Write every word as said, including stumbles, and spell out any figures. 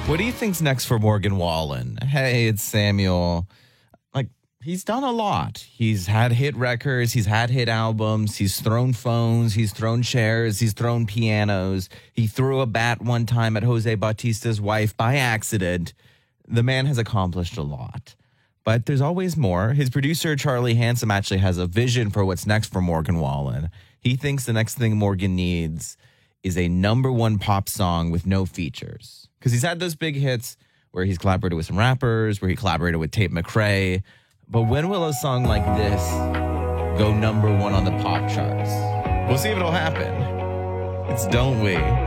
What do you think's next for Morgan Wallen? Hey, it's Samuel. Like, he's done a lot. He's had hit records. He's had hit albums. He's thrown phones. He's thrown chairs. He's thrown pianos. He threw a bat one time at Jose Bautista's wife by accident. The man has accomplished a lot. But there's always more. His producer, Charlie Handsome, actually has a vision for what's next for Morgan Wallen. He thinks the next thing Morgan needs is a number one pop song with no features. Because he's had those big hits where he's collaborated with some rappers, where he collaborated with Tate McRae. But when will a song like this go number one on the pop charts? We'll see if it'll happen. It's Don't We?